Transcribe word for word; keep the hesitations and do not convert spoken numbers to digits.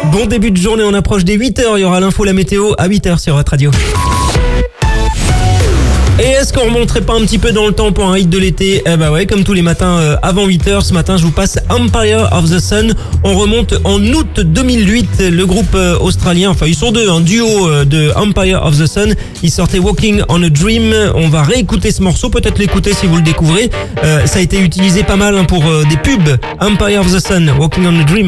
Bon début de journée, on approche des huit heures. Il y aura l'info, la météo à huit heures sur Hot Radio. Et est-ce qu'on remonterait pas un petit peu dans le temps pour un hit de l'été? Eh bah ouais, comme tous les matins euh, avant huit heures, ce matin je vous passe Empire of the Sun. On remonte en août deux mille huit, le groupe euh, australien, enfin ils sont deux, un duo euh, de Empire of the Sun. Ils sortaient Walking on a Dream. On va réécouter ce morceau, peut-être l'écouter si vous le découvrez. Euh, ça a été utilisé pas mal hein, pour euh, des pubs. Empire of the Sun, Walking on a Dream.